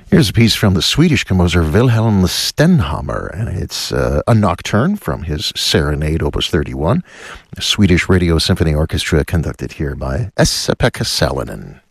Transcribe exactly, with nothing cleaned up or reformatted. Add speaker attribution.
Speaker 1: Here's a piece from the Swedish composer Wilhelm Stenhammar, and it's uh, a nocturne from his Serenade, Opus thirty-one, a Swedish Radio Symphony Orchestra conducted here by Esa-Pekka Salonen.